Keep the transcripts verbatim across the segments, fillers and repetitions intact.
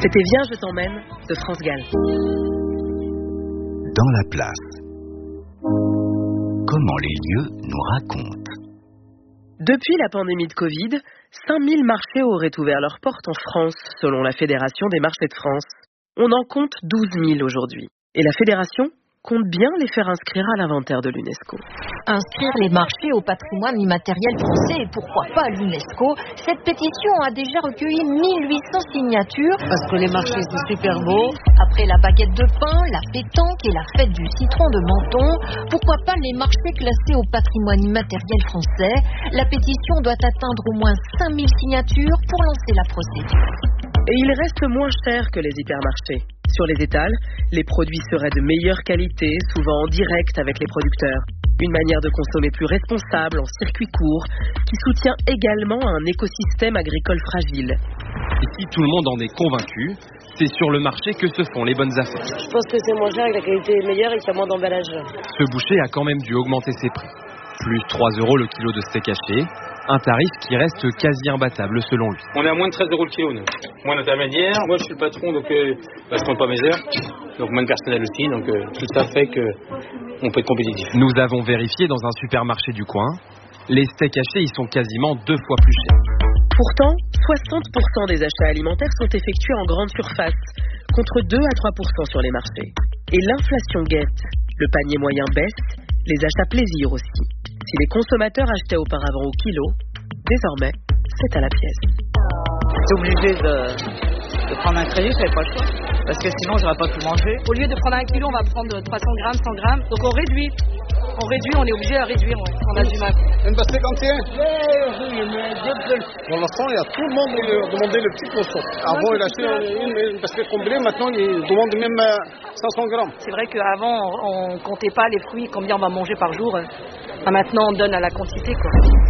C'était Viens, je t'emmène de France Gall. Dans la place. Comment les lieux nous racontent. Depuis la pandémie de Covid, cinq mille marchés auraient ouvert leurs portes en France, selon la Fédération des marchés de France. On en compte douze mille aujourd'hui. Et la Fédération compte bien les faire inscrire à l'inventaire de l'UNESCO. Inscrire les marchés au patrimoine immatériel français et pourquoi pas à l'UNESCO, cette pétition a déjà recueilli mille huit cents signatures. Parce que les marchés sont super beaux. Après la baguette de pain, la pétanque et la fête du citron de Menton, pourquoi pas les marchés classés au patrimoine immatériel français? La pétition doit atteindre au moins cinq mille signatures pour lancer la procédure. Et ils restent moins chers que les hypermarchés. Sur les étals, les produits seraient de meilleure qualité, souvent en direct avec les producteurs. Une manière de consommer plus responsable, en circuit court, qui soutient également un écosystème agricole fragile. Et si tout le monde en est convaincu, c'est sur le marché que se font les bonnes affaires. Je pense que c'est moins cher, que la qualité est meilleure et qu'il y a moins d'emballage. Ce boucher a quand même dû augmenter ses prix. Plus trois euros le kilo de steak haché, un tarif qui reste quasi imbattable selon lui. On est à moins de treize euros le kilo, nous. Moins d'intermédiaires, moi je suis le patron, donc euh, bah, je compte pas mes heures, donc moins de personnel aussi, donc euh, tout ça fait qu'on peut être compétitif. Nous avons vérifié dans un supermarché du coin, les steaks hachés y sont quasiment deux fois plus chers. Pourtant, soixante pour cent des achats alimentaires sont effectués en grande surface, contre deux à trois pour cent sur les marchés. Et l'inflation guette, le panier moyen baisse, les achats plaisir aussi. Si les consommateurs achetaient auparavant au kilo, désormais, c'est à la pièce. T'es obligé de, de prendre un crédit, j'avais pas le choix. Parce que sinon, j'aurais pas pu manger. Au lieu de prendre un kilo, on va prendre trois cents grammes, cent grammes. Donc on réduit. On réduit, on est obligé à réduire. On a du mal. Une bastille entière. Pour l'instant, il y a tout le monde qui demandait le petit poisson. Avant, il achetait une, une bastille comblée. Maintenant, il demande même cinq cents grammes. C'est vrai qu'avant, on comptait pas les fruits, combien on va manger par jour. Enfin, maintenant, on donne à la quantité, quoi.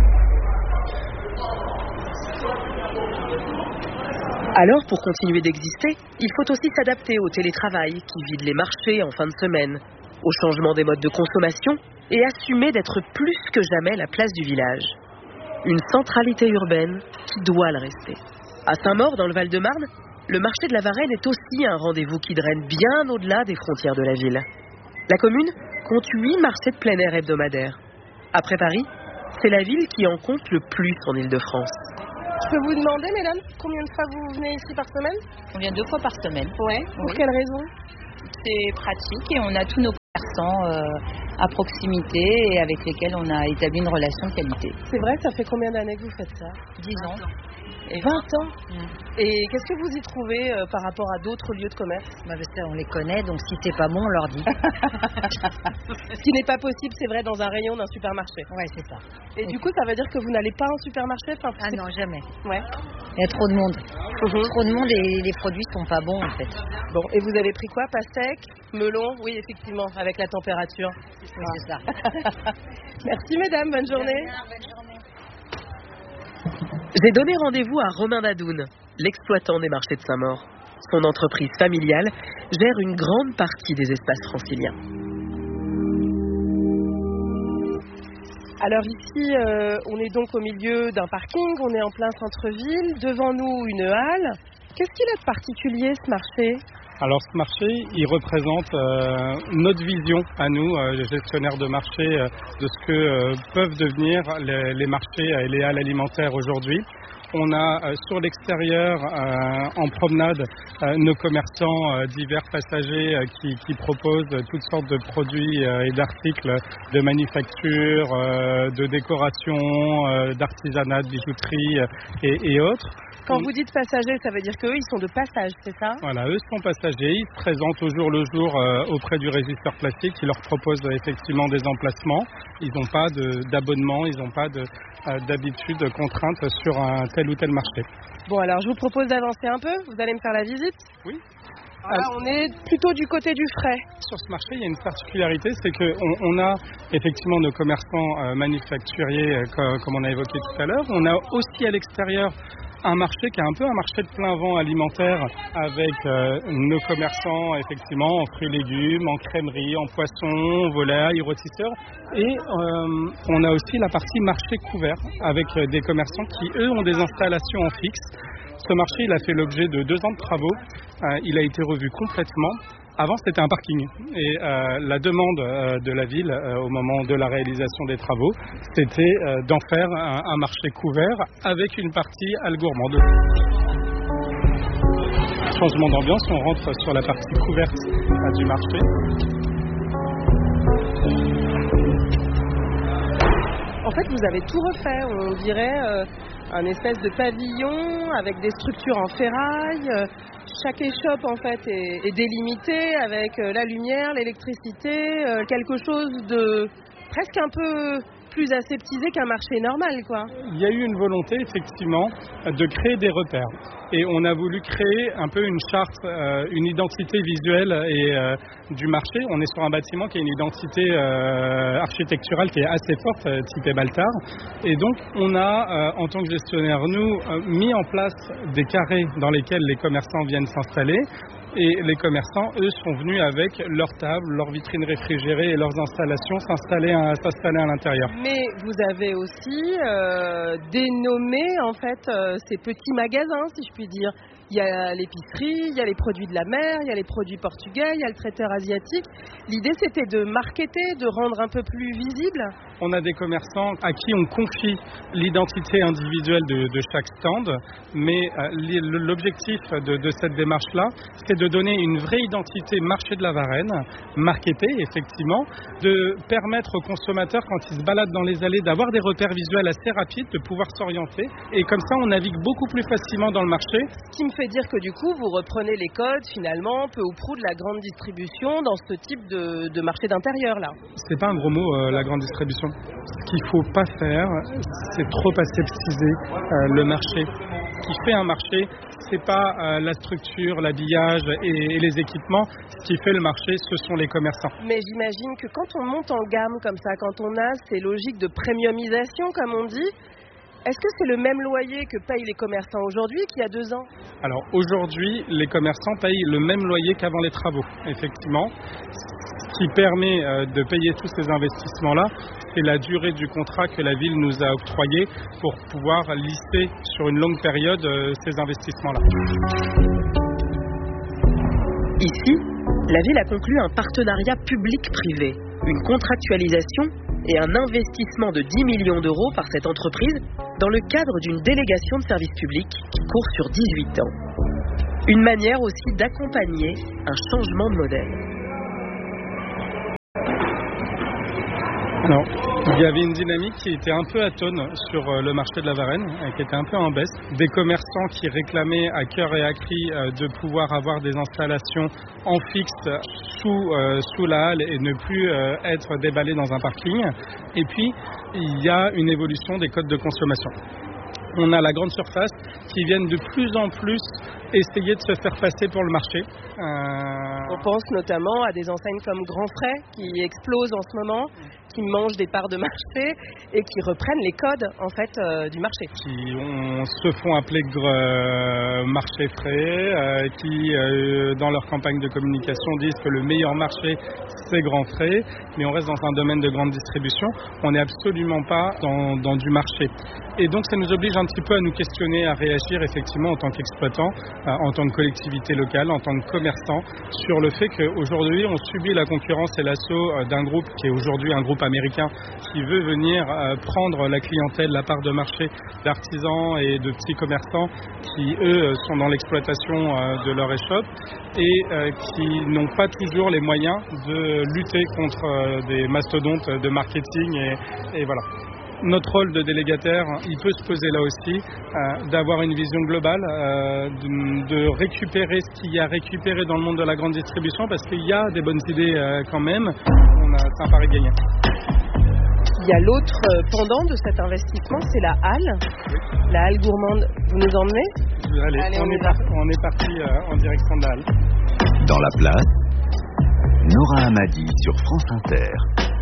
Alors, pour continuer d'exister, il faut aussi s'adapter au télétravail qui vide les marchés en fin de semaine, au changement des modes de consommation et assumer d'être plus que jamais la place du village. Une centralité urbaine qui doit le rester. À Saint-Maur, dans le Val-de-Marne, le marché de la Varenne est aussi un rendez-vous qui draine bien au-delà des frontières de la ville. La commune compte huit marchés de plein air hebdomadaires. Après Paris, c'est la ville qui en compte le plus en Île-de-France. Je peux vous demander, mesdames, combien de fois vous venez ici par semaine? On vient deux fois par semaine. Ouais. Pour oui. quelle raison? C'est pratique et on a tous nos commerçants euh, à proximité et avec lesquels on a établi une relation de qualité. C'est vrai, ça fait combien d'années que vous faites ça? dix ans. Et vingt ans. Mmh. Et qu'est-ce que vous y trouvez euh, par rapport à d'autres lieux de commerce? Bah, on les connaît, donc si c'est pas bon, on leur dit. Ce qui n'est pas possible, c'est vrai, dans un rayon d'un supermarché. Ouais, c'est ça. Et oui. Du coup, ça veut dire que vous n'allez pas en supermarché? Enfin, ah non, jamais. Ouais. Il y a trop de monde. Mmh. Trop de monde et les produits sont pas bons, en fait. Bon, et vous avez pris quoi? Pastèque, melon? Oui, effectivement, avec la température. Oui, c'est ça. Merci, mesdames. Bonne journée. Bonne journée. J'ai donné rendez-vous à Romain Dadoun, l'exploitant des marchés de Saint-Maur. Son entreprise familiale gère une grande partie des espaces franciliens. Alors ici, euh, on est donc au milieu d'un parking, on est en plein centre-ville, devant nous une halle. Qu'est-ce qu'il a de particulier ce marché ? Alors ce marché, il représente euh, notre vision à nous, euh, les gestionnaires de marché, euh, de ce que euh, peuvent devenir les, les marchés et les halles alimentaires aujourd'hui. On a euh, sur l'extérieur, euh, en promenade, euh, nos commerçants euh, divers passagers euh, qui, qui proposent toutes sortes de produits euh, et d'articles de manufacture, euh, de décoration, euh, d'artisanat, de bijouterie euh, et, et autres. Quand vous dites passagers, ça veut dire qu'eux, ils sont de passage, c'est ça? Voilà, eux sont passagers, ils se présentent au jour le jour euh, auprès du régisseur plastique qui leur propose euh, effectivement des emplacements. Ils n'ont pas de, d'abonnement, ils n'ont pas de, euh, d'habitude, de contrainte sur un tel ou tel marché. Bon, alors je vous propose d'avancer un peu, vous allez me faire la visite? Oui. Là, on est plutôt du côté du frais. Sur ce marché, il y a une particularité, c'est qu'on on a effectivement nos commerçants euh, manufacturiers, euh, comme, comme on a évoqué tout à l'heure. On a aussi à l'extérieur un marché qui est un peu un marché de plein vent alimentaire avec euh, nos commerçants effectivement en fruits et légumes, en crèmerie, en poissons, volailles, rôtisseurs. Et euh, on a aussi la partie marché couvert avec euh, des commerçants qui, eux, ont des installations en fixe. Ce marché, il a fait l'objet de deux ans de travaux euh, il a été revu complètement. Avant, c'était un parking et euh, la demande euh, de la ville euh, au moment de la réalisation des travaux, c'était euh, d'en faire un, un marché couvert avec une partie halle gourmande. Changement d'ambiance, on rentre sur la partie couverte euh, du marché. En fait, vous avez tout refait, on dirait euh, un espèce de pavillon avec des structures en ferraille. Euh, chaque échoppe en fait est, est délimitée avec euh, la lumière, l'électricité, euh, quelque chose de presque un peu plus aseptisé qu'un marché normal, quoi. Il y a eu une volonté, effectivement, de créer des repères. Et on a voulu créer un peu une charte, euh, une identité visuelle et, euh, du marché. On est sur un bâtiment qui a une identité euh, architecturale qui est assez forte, euh, type Baltard. Et donc, on a, euh, en tant que gestionnaire, nous, euh, mis en place des carrés dans lesquels les commerçants viennent s'installer. Et les commerçants, eux, sont venus avec leurs tables, leurs vitrines réfrigérées et leurs installations s'installer à, s'installer à l'intérieur. Mais vous avez aussi euh, dénommé en fait euh, ces petits magasins, si je puis dire. Il y a l'épicerie, il y a les produits de la mer, il y a les produits portugais, il y a le traiteur asiatique. L'idée, c'était de marketer, de rendre un peu plus visible. On a des commerçants à qui on confie l'identité individuelle de, de chaque stand, mais euh, l'objectif de, de cette démarche-là, c'est de donner une vraie identité marché de la Varenne, marketée, effectivement, de permettre aux consommateurs, quand ils se baladent dans les allées, d'avoir des repères visuels assez rapides, de pouvoir s'orienter. Et comme ça, on navigue beaucoup plus facilement dans le marché. Ce qui me fait dire que du coup, vous reprenez les codes, finalement, peu ou prou de la grande distribution dans ce type de, de marché d'intérieur, là. C'est pas un gros mot, euh, la grande distribution. Ce qu'il faut pas faire, c'est trop aseptiser euh, le marché. Ce qui fait un marché, c'est pas euh, la structure, l'habillage et, et les équipements. Ce qui fait le marché, ce sont les commerçants. Mais j'imagine que quand on monte en gamme comme ça, quand on a ces logiques de premiumisation, comme on dit, est-ce que c'est le même loyer que payent les commerçants aujourd'hui qu'il y a deux ans ? Alors aujourd'hui, les commerçants payent le même loyer qu'avant les travaux, effectivement. Ce qui permet euh, de payer tous ces investissements-là, c'est la durée du contrat que la ville nous a octroyé pour pouvoir lisser sur une longue période euh, ces investissements-là. Ici, la ville a conclu un partenariat public-privé, une contractualisation et un investissement de dix millions d'euros par cette entreprise dans le cadre d'une délégation de service public qui court sur dix-huit ans. Une manière aussi d'accompagner un changement de modèle. Alors, il y avait une dynamique qui était un peu atone sur le marché de la Varenne, qui était un peu en baisse. Des commerçants qui réclamaient à cœur et à cri de pouvoir avoir des installations en fixe sous, euh, sous la halle et ne plus euh, être déballés dans un parking. Et puis, il y a une évolution des codes de consommation. On a la grande surface qui viennent de plus en plus essayer de se faire passer pour le marché. Euh... On pense notamment à des enseignes comme Grand Frais qui explosent en ce moment, qui mangent des parts de marché et qui reprennent les codes en fait euh, du marché. Qui on, se font appeler euh, marché frais, euh, qui euh, dans leur campagne de communication disent que le meilleur marché c'est Grand Frais, mais on reste dans un domaine de grande distribution. On n'est absolument pas dans, dans du marché. Et donc ça nous oblige un petit peu à nous questionner, à réagir effectivement en tant qu'exploitant, en tant que collectivité locale, en tant que commerçant, sur le fait qu'aujourd'hui on subit la concurrence et l'assaut d'un groupe qui est aujourd'hui un groupe américain qui veut venir prendre la clientèle, la part de marché d'artisans et de petits commerçants qui eux sont dans l'exploitation de leur échoppe et qui n'ont pas toujours les moyens de lutter contre des mastodontes de marketing et, et voilà. Notre rôle de délégataire, il peut se poser là aussi, euh, d'avoir une vision globale, euh, de, de récupérer ce qu'il y a à récupérer dans le monde de la grande distribution, parce qu'il y a des bonnes idées euh, quand même. On a, c'est un pari gagnant. Il y a l'autre pendant de cet investissement, c'est la halle. Oui. La halle gourmande, vous nous emmenez ? Allez, Allez on, on, est par, on est parti euh, en direction de la halle. Dans la place, Nora Hamadi sur France Inter.